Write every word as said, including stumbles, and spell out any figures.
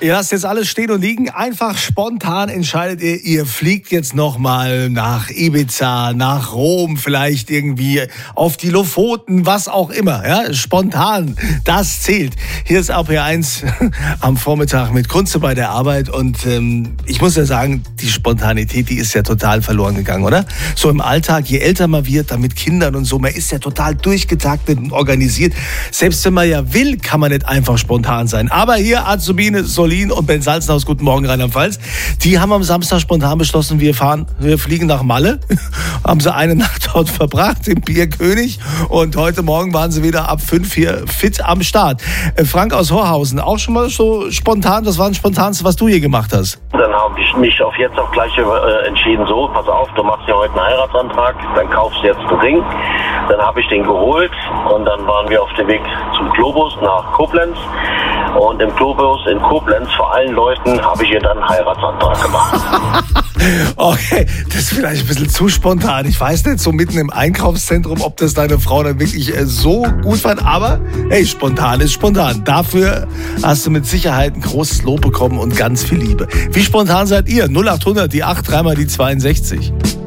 Ihr lasst jetzt alles stehen und liegen. Einfach spontan entscheidet ihr, ihr fliegt jetzt nochmal nach Ibiza, nach Rom, vielleicht irgendwie auf die Lofoten, was auch immer. Ja? Spontan, das zählt. Hier ist A P eins am Vormittag mit Kunze bei der Arbeit. Und ähm, ich muss ja sagen, die Spontanität, die ist ja total verloren gegangen, oder? So im Alltag, je älter man wird, dann mit Kindern und so, man ist ja total durchgetaktet und organisiert. Selbst wenn man ja will, kann man nicht einfach spontan sein. Aber hier Azubine, Solin und Ben Salzenhaus, guten Morgen Rheinland-Pfalz, die haben am Samstag spontan beschlossen, wir fahren, wir fliegen nach Malle. Haben sie eine Nacht dort verbracht, im Bierkönig. Und heute Morgen waren sie wieder ab fünf hier fit am Start. Äh, Frank aus Horhausen, auch schon mal so spontan, das war das Spontanste, was du hier gemacht hast? Dann habe ich mich auf jetzt auf gleich äh, entschieden, so, pass auf, du machst ja heute einen Heiratsantrag, dann kaufst du jetzt einen Ring. Dann habe ich den geholt und dann waren wir auf dem Weg zum Globus nach Koblenz. Und im Globus in Koblenz, vor allen Leuten, habe ich ihr dann einen Heiratsantrag gemacht. Okay, das ist vielleicht ein bisschen zu spontan. Ich weiß nicht, so mitten im Einkaufszentrum, ob das deine Frau dann wirklich äh, so gut fand. Aber hey, spontan ist spontan. Dafür hast du mit Sicherheit ein großes Lob bekommen und ganz viel Liebe. Wie spontan seid ihr? null acht hundert, die acht, dreimal die zweiundsechzig.